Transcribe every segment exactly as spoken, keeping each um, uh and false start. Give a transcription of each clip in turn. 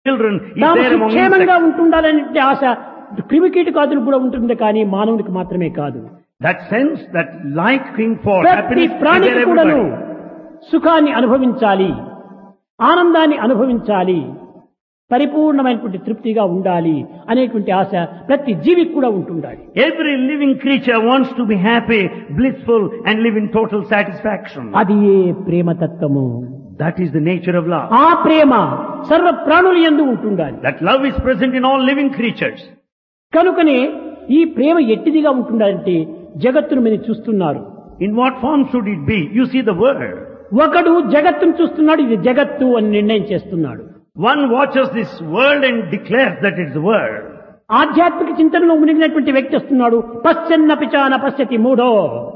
children is తాము there among క్షేమంగా insects. ఉంటుండాలనే ఆశ క్రిమికీటకాదులకు కూడా ఉంటుంది, కానీ మానవునికి మాత్రమే కాదు. That sense, that liking for ప్రతి happiness is ప్రాణికి there కూడాను everybody. సుఖాన్ని అనుభవించాలి, ఆనందాన్ని అనుభవించాలి, పరిపూర్ణమైనటువంటి తృప్తిగా ఉండాలి అనేటువంటి ఆశ ప్రతి జీవికి కూడా ఉంటుండాలి. Every living creature wants to be happy, blissful and live in total satisfaction. అది ఏ ప్రేమతత్వము. That is the nature of love. ఆ ప్రేమ సర్వ ప్రాణుల యందు ఉంటుండాలి. That love is present in all living creatures. కనుకనే ఈ ప్రేమ ఎట్టిదిగా ఉంటుండాలంటే జగత్తును మీరు చూస్తున్నారు. In what form should it be? You see the world. ఒకడు జగత్తును చూస్తున్నాడు, ఇది జగత్తు అని నిర్ణయం చేస్తున్నాడు. One watches this world and declares that it's the world. ఆధ్యాత్మిక చింతనలో మునిగినటువంటి వ్యక్తి వస్తున్నాడు, పశ్చన్న పిచాన పశ్యతి మూఢో.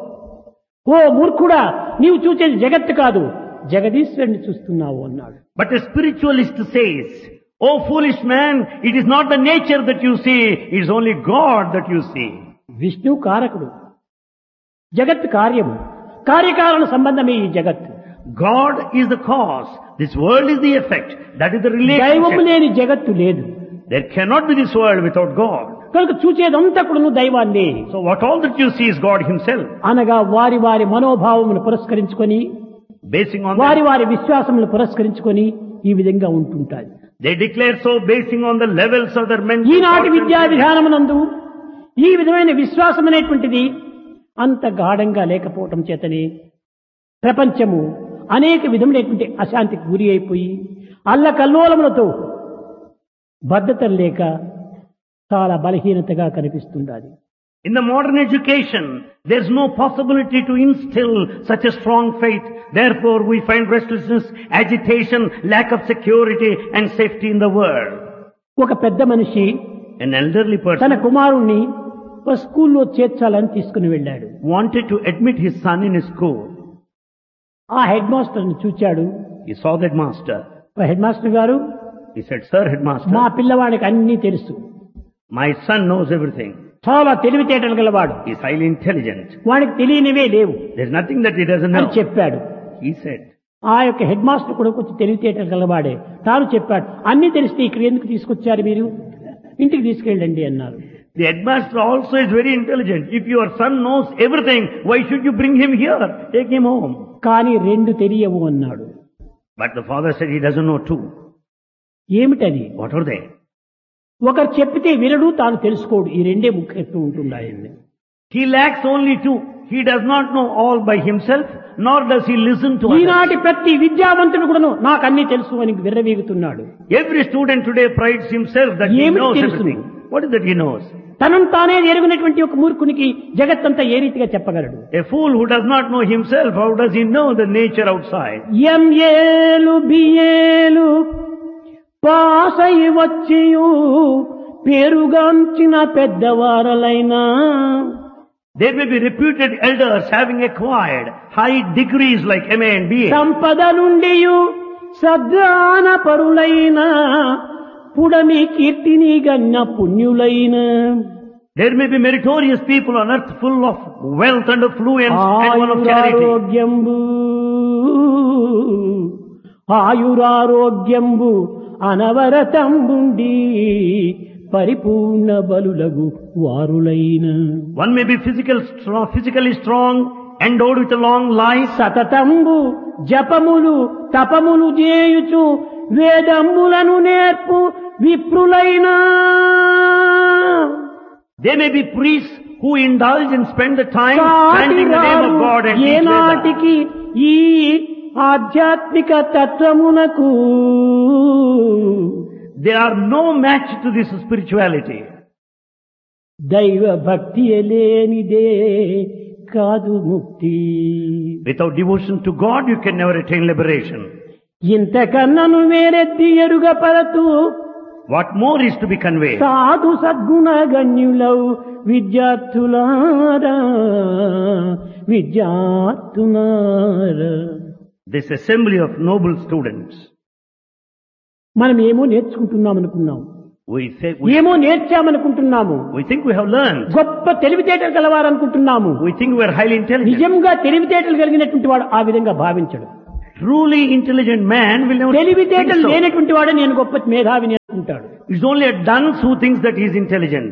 ఓ మూర్ఖుడా, నీవు చూసేది జగత్తు కాదు, జగదీశ్వరుని చూస్తున్నావు అన్నాడు. But a spiritualist says, "Oh foolish man, it is not the nature that you see, it is only God that you see." Vishnu కారకుడు, జగత్ కార్యము, కార్యకారణ సంబంధమే ఈ జగత్తు. God is the cause. This world is the effect. That is the దైవము relationship. లేని జగత్తు లేదు. There cannot be this world without God. కనుక చూచేదంతా కూడా దైవాన్ని. So what all that you see is God himself. అనగా వారి వారి మనోభావమును పురస్కరించుకొని, Basing on వారి that, వారి విశ్వాసములు పురస్కరించుకొని ఈ విధంగా ఉంటుంటారు. they declare so basing on the levels of their mental ఈనాటి thoughts విద్యా and feelings. విధానమునందు ఈ విధమైన విశ్వాసం అనేటువంటిది అంత గాఢంగా లేకపోవటం చేతనే ప్రపంచము అనేక విధములైనటువంటి అశాంతికి గురి అయిపోయి అల్లకల్లోలములతో బద్ధతం లేక చాలా బలహీనతగా కనిపిస్తుండాలి. In the modern education, there's no possibility to instill such a strong faith. Therefore, we find restlessness, agitation, lack of security and safety in the world. ఒక పెద్ద మనిషి An elderly తన person కుమారుణ్ణి ఒక స్కూల్లో చేర్చాలని తీసుకుని వెళ్ళాడు. wanted to admit his son in his school. ఆ హెడ్ మాస్టర్ని చూచాడు. He saw that master. "Oh head master గారు, He said, "Sir, headmaster, మా పిల్లవాడికి అన్నీ తెలుసు, my son knows everything. చాలా తెలివితేటలు గలవాడు, He's highly intelligent. వాడికి తెలియనివే లేవు" There's nothing that he doesn't అని know." చెప్పాడు. He said. ఆ యొక్క హెడ్ మాస్టర్ కూడా కొంచెం తెలివితేటలు గలవాడే. తాను చెప్పాడు, "అన్ని తెలిస్తే ఇక్కడ ఎందుకు తీసుకొచ్చారు మీరు, ఇంటికి తీసుకెళ్ళండి" అన్నారు. The headmaster also is very intelligent. If your son knows everything, why should you bring him here? Take him home. కానీ రెండు తెలియవు అన్నాడు. But the father said he doesn't know two. ఏమిటది? What are they? ఒకరు చెప్పితే వినడు, తాను తెలుసుకోడు. ఈ రెండే ముఖ్యత్వం ఉంటున్నాయండి. He lacks only two. He does not know all by himself, nor does he listen to others. ఈనాటి ప్రతి విద్యావంతుడు కూడాను నాకు అన్ని తెలుసు అని విర్రవీగుతున్నాడు. Every student today prides himself that he ఏమిటి knows తెలుసు? everything. What is that he knows? తనను తానే ఎరుగునటువంటి ఒక మూర్ఖునికి జగత్తంతా ఏ రీతిగా చెప్పగలడు? A fool who does not know himself, how does he know the nature outside? ఎంఏలు బిఏలు పాసై వచ్చియు పేరుగాంచిన పెద్దవారలైనా There may be reputed elders having acquired high degrees like M A and B A. సంపద నుండియు సద్దాన పరులైన పుడమి కీర్తిని గన్న పుణ్యులైన There may be meritorious people on earth full of wealth and affluence and one of charity. ఆయురారోగ్యంబు ఆయురారోగ్యంబు అనవరతంబుండి పరిపూర్ణ బలులగు వారులైన One may be physical, strong, physically strong, endowed with a long life, సతతంబు జపములు తపములు చేయుచు వేదములను నేర్పు విప్రులైనా They may be priests who indulge and spend the time chanting the name of God and teach Veda. ఏనాటికి ఈ ఆధ్యాత్మిక తత్వమునకు They are no match to this spirituality. దైవ భక్తి లేనిదే కాదు ముక్తి. Without devotion to God, you can never attain liberation. ఇంతకన్నను వేరెత్తి ఎరుగ పరతు What more is to be conveyed? సాధు సద్గుణ గణ్యులవు విద్యార్థులారా విద్యార్థులారా. This assembly of noble students, మనం ఏమో నేర్చుకుంటున్నాం అనుకున్నాం, we say, we, ఏమో నేర్చామనుకుంటున్నాము, we think we have learned. గొప్ప తెలివితేటలు కలవారనుకుంటున్నాము. We think we are highly intelligent. నిజంగా తెలివితేటలు కలిగినటువంటి వాడు ఆ విధంగా భావించడు. Truly intelligent man will never think తెలివితేటలు so. లేనటువంటి వాడే నేను గొప్ప మేధావిని అనుకుంటాడు. It's only a dunce who thinks that he is intelligent.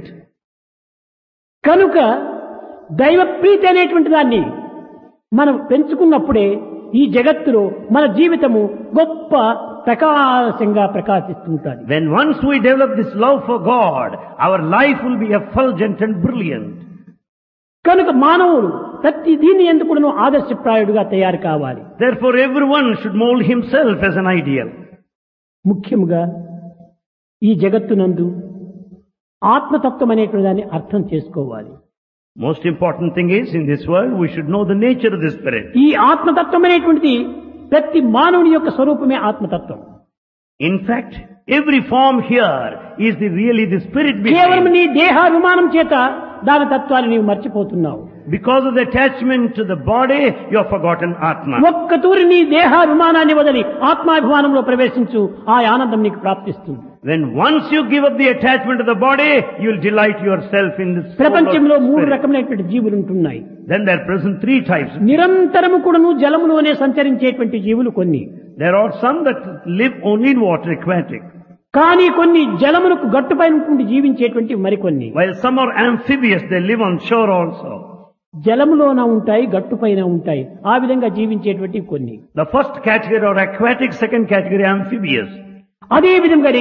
కనుక దైవ ప్రీతి అనేటువంటి దాన్ని మనం పెంచుకున్నప్పుడే ఈ జగత్తులో మన జీవితము గొప్ప ప్రకాశంగా ప్రకాశిస్తుంటుంది. When once we develop this love for God, our life will be effulgent and brilliant. కనుక మానవుడు ప్రతి దీని ఎందుకు ఆదర్శప్రాయుడుగా తయారు కావాలి. Therefore everyone should mold himself as an ideal. ముఖ్యంగా ఈ జగత్తునందు ఆత్మతత్వం అనేటువంటి దాన్ని అర్థం చేసుకోవాలి. Most important thing is, in this world, we should know the nature of the spirit. ఈ ఆత్మతత్వం అనేటువంటిది ప్రతి మానవుని యొక్క స్వరూపమే ఆత్మతత్వం. In fact, every form here is the really the spirit కేవలం behind. నీ దేహాభిమానం చేత దాని తత్వాన్ని నీవు మర్చిపోతున్నావు. Because of the attachment to the body, you have forgotten Atma. ఒక్క తూరి నీ దేహాభిమానాన్ని వదిలి ఆత్మాభిమానంలో ప్రవేశించు, ఆ ఆనందం నీకు ప్రాప్తిస్తుంది. When once you give up the attachment to the body, you will delight yourself in the soul of ప్రపంచంలో మూడు spirit. రకములైనటువంటి జీవులు ఉంటున్నాయి. Then there are present three types. నిరంతరము కూడాను జలములోనే సంచరించేటువంటి జీవులు కొన్ని. There are some that live only in water, aquatic. కానీ కొన్ని జలములకు గట్టుపైన ఉండి జీవించేటువంటి మరికొన్ని. While some are amphibious, they live on shore also. జలములోన ఉంటాయి, గట్టుపైన ఉంటాయి. ఆ విధంగా జీవించేటువంటి కొన్ని. The first category are aquatic, second category amphibious. అదే విధంగానే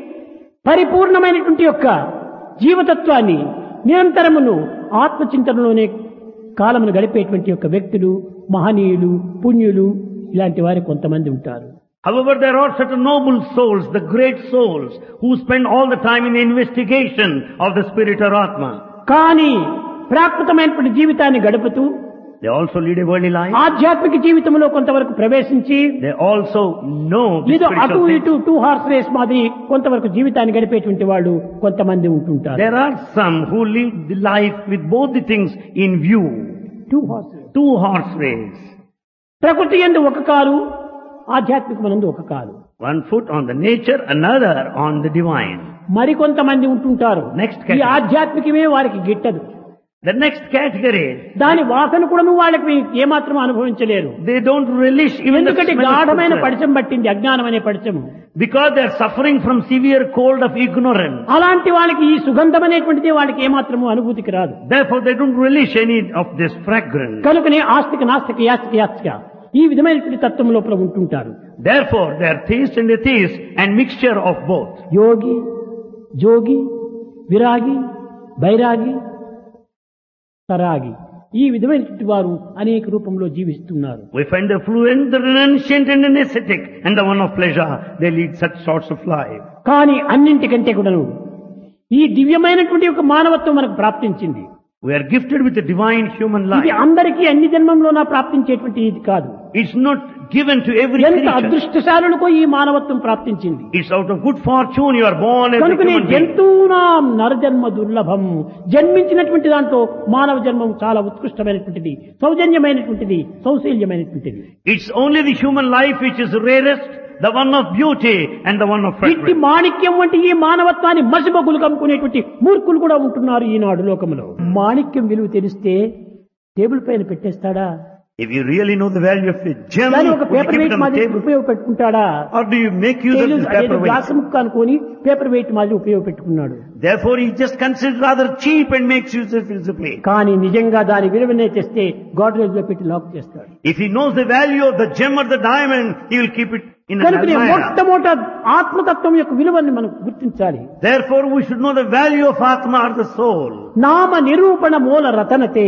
పరిపూర్ణమైనటువంటి యొక్క జీవతత్వాన్ని నిరంతరమును ఆత్మచింతనలోనే కాలమును గడిపేటువంటి యొక్క వ్యక్తులు, మహనీయులు, పుణ్యులు ఇలాంటి వారు కొంతమంది ఉంటారు. However, there are certain noble souls, the great souls, who spend all the time in the investigation of the spirit or Atma. కానీ ప్రాకృతమైనటువంటి జీవితాన్ని గడుపుతూ They also lead a worldly life. ఆధ్యాత్మిక జీవితంలో కొంతవరకు ప్రవేశించి They also know the ఏదో అటు spiritual ఇటు things. టూ హార్స్ రేస్ మాదిరి కొంతవరకు జీవితాన్ని గడిపేటువంటి వాళ్ళు కొంతమంది ఉంటుంటారు. There are some who live the life with both the things in view. Two horse Two horse race. ప్రకృతి యందు ఒక కాలు, ఆధ్యాత్మికమనందు ఒక కాలు. One foot on the nature, another on the divine. మరికొంతమంది ఉంటుంటారు Next ఈ category. ఆధ్యాత్మికమే వారికి గిట్టదు. The next category is, దాని వాసన కూడా వాళ్ళకి ఏమాత్రం అనుభవించలేరు. they don't relish even the ఎందుకంటే smell of గాఢమైన food. పడిచం పట్టింది, అజ్ఞానం అనే పడిచము. Because they are suffering from severe cold of ignorance. అలాంటి వాళ్ళకి ఈ సుగంధం అనేటువంటిది వాళ్ళకి ఏమాత్రము అనుభూతికి రాదు. Therefore they don't relish any of this fragrance. కనుకనే ఆస్తిక నాస్తిక యాస్తిక యాస్తిక ఈ విధమైనటువంటి తత్వం లోపల ఉంటుంటారు. Therefore they are theist and atheist and mixture of both. యోగి, జోగి, విరాగి, బైరాగి, సరాగి ఈ విధమైనటువంటి వారు అనేక రూపంలో జీవిస్తున్నారు. We find the fluent, the renunciant and an ascetic and the one of pleasure. They lead such sorts of life. కానీ అన్నింటికంటే కూడాను ఈ దివ్యమైనటువంటి ఒక మానవత్వం మనకు ప్రాప్తించింది. We are gifted with a divine human ఇది life. అందరికీ అన్ని జన్మంలోనా ప్రాప్తించేటువంటి ఇది కాదు. It's not given to every ఎంత creature. అదృష్టశాలులకో ఈ మానవత్వం ప్రాప్తించింది. It's out of good fortune you are born as a కనుకనే human being. జంతువునాం నరజన్మ దుర్లభం. జన్మించినటువంటి దాంట్లో మానవ జన్మం చాలా ఉత్కృష్టమైనటువంటిది, సౌజన్యమైనటువంటిది, సౌశల్యమైనటువంటిది. It's only the human life which is rarest, the one of beauty and the one of ఇట్టి fragrance. మాణిక్యం వంటి ఈ మానవత్వాన్ని మసిబొగ్గులు కమ్ముకునేటువంటి మూర్ఖులు కూడా ఉంటున్నారు ఈనాడు లోకంలో. మాణిక్యం విలువ తెలిస్తే టేబుల్ పైన పెట్టేస్తాడా? If you really know the value of a gem, దాని ఒక would you paper keep it wait on the మాదిరి table? ఉపయోగపెట్టుకుంటాడా? Or do you make use of this paper glass weight? ముక్క అనుకొని పేపర్ వెయిట్ మాదిరి ఉపయోగపెట్టుకున్నాడు. Therefore he just considers rather cheap and makes use of it as a plate. కానీ నిజంగా దాని విలువనే తెస్తే గాడ్రేజ్ లో పెట్టి లాక్ చేస్తాడు. If he knows the value of the gem or the diamond, he will keep it in an కనుక almirah. మొట్టమొదట ఆత్మతత్వం యొక్క విలువని మనం గుర్తించాలి. Therefore we should know the value of Atma or the soul. నామ నిరూపణ మూల రతనతే.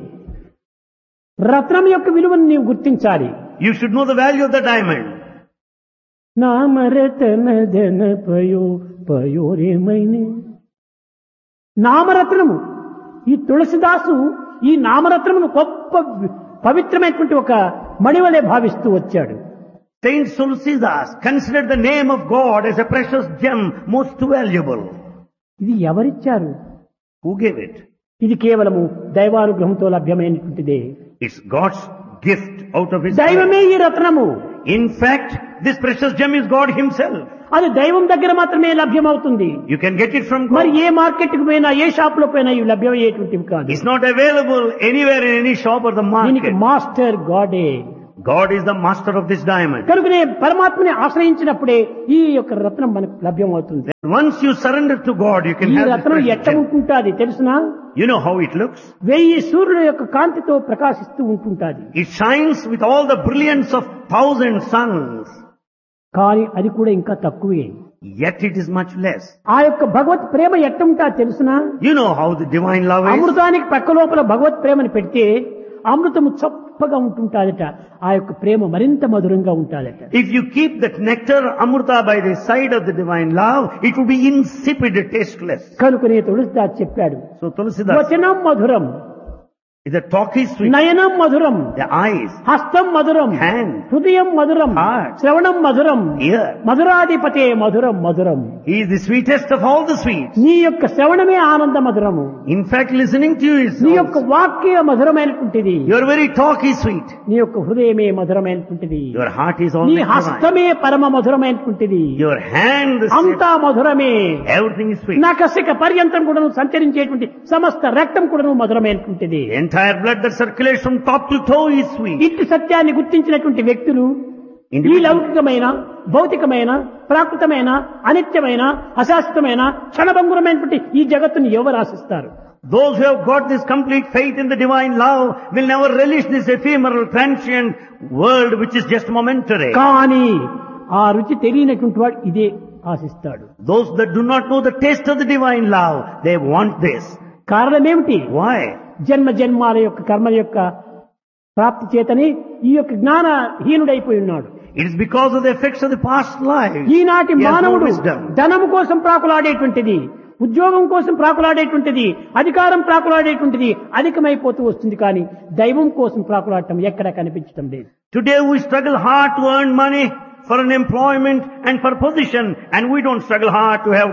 రత్నం యొక్క విలువను నీవు గుర్తించాలి. You should know the value of the diamond. నామరతన ధన పయో పయోరేమైనే. నామరత్నము ఈ తులసిదాసు ఈ నామరత్నమును గొప్ప పవిత్రమైనటువంటి ఒక మణివలే భావిస్తూ వచ్చాడు. Saint Tulsidas considered the name of God as a precious gem, most valuable. ఇది ఎవరిచ్చారు? Who gave it? ఇది కేవలము దైవానుగ్రహంతో లభ్యమైనటువంటిదే. It's God's gift out of His దైవమే ఈ రత్నము. In fact, this precious gem is God Himself. అది దైవం దగ్గర మాత్రమే లభ్యమవుతుంది. You can get it from మరి God. ఏ మార్కెట్ కు పోయినా ఏ షాప్ లో పోయినా ఇవి లభ్యమయ్యేటువంటివి కాదు. It's not available anywhere in any shop or the దీనికి market. Master గాడే. God is the master of this diamond. కనుకనే పరమాత్మని ఆశ్రయించినప్పుడే ఈ యొక్క రత్నం మనకు లభ్యమవుతుంది. Once you surrender to God, you can ఈ have this రత్నం precious ఎట్ట gem. ఉంటుంటాది తెలుసునా? You know how it looks? వెయ్యి సూర్యుల యొక్క కాంతితో ప్రకాశిస్తూ ఉంటుంటాది. It shines with all the brilliance of thousand suns. కానీ అది కూడా ఇంకా తక్కువే. Yet it is much less. ఆ యొక్క భగవత్ ప్రేమ ఎట్టుంటా తెలుసునా? You know how the divine love is? అమృతానికి పక్క లోపల భగవత్ ప్రేమని పెడితే అమృతము చప్పగా ఉంటుంటాదట. ఆ యొక్క ప్రేమ మరింత మధురంగా ఉంటాదట. If you keep that nectar, Amrita, by the side of the divine love, it will be insipid, tasteless. కనుకనే తులసిదాస్ చెప్పాడు, So Tulsidas, వచనం మధురం, the talk is sweet, నయనం మధురం, the eyes, హస్తం మధురం, hand, హృదయం మధురం, heart, శ్రవణం మధురం, ear. మధురాధిపతే మధురం మధురం. He is the sweetest of all the sweets. నీ యొక్క శ్రవణమే ఆనంద మధురము. In fact, listening to you is నీ యొక్క also- వాక్య మధురమైనటువంటిది. your very talk is sweet. నీ యొక్క హృదయమే మధురమైనటువంటిది. Your heart is నీ always divine. హస్తమే పరమ మధురమైనటువంటిది. Your hand, the అంతా మధురమే. everything is sweet. నకసిక పర్యంతం కూడాను సంచరించేటువంటి సమస్త రక్తం కూడాను మధురమైనటువంటిది. The entire blood that circulates from top to toe is sweet. ఇట్టి సత్యాన్ని గుర్తించినటువంటి వ్యక్తులు ఈ Individual- లౌకికమైన, భౌతికమైన, ప్రాకృతమైన, అనిత్యమైన, అశాశ్వతమైన, క్షణభంగురమైనటువంటి ఈ జగత్తును ఎవరు ఆశిస్తారు? Those who have got this complete faith in the divine love will never relish this ephemeral, transient world which is just momentary. కానీ ఆ రుచి తెలియనటువంటి వాడు ఇదే ఆశిస్తాడు. Those that do not know the taste of the divine love, they want this. కారణమేమిటి? Why? జన్మ జన్మాల యొక్క కర్మల యొక్క ప్రాప్తి చేతని ఈ యొక్క జ్ఞానహీనుడైపోయి ఉన్నాడు. It is because of the effects of the past life. ఈనాటి He has no మానవుడు wisdom. ధనము కోసం ప్రాకులాడేటువంటిది, ఉద్యోగం కోసం ప్రాకులాడేటువంటిది, అధికారం ప్రాకులాడేటువంటిది అధికమైపోతూ వస్తుంది. కానీ దైవం కోసం ప్రాకులాడటం ఎక్కడ కనిపించడం లేదు. Today we struggle hard to earn money for an employment and for position, and we don't struggle hard to have